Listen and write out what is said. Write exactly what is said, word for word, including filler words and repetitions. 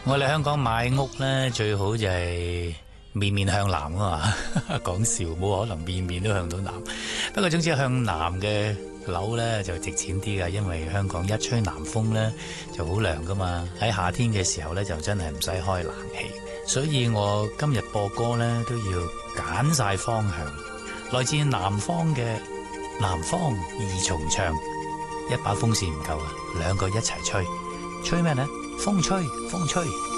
我哋香港買屋呢，最好就係面面向南啊嘛，講笑，冇可能面面都向到南。不過總之向南嘅樓呢就值錢啲噶，因為香港一吹南風呢就好涼噶嘛。喺夏天嘅時候呢，就真係唔使開冷氣。所以我今日播歌呢都要揀晒方向，來自南方嘅南方二重唱，一把風扇唔夠啊，兩個一齊吹，吹咩呢？風吹，風吹。